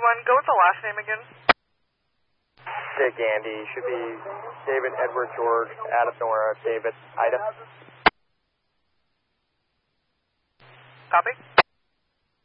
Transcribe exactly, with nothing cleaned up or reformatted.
one. Go with the last name again. Dick Andy. Should be David Edward George, Adam Nora, David Ida. Copy.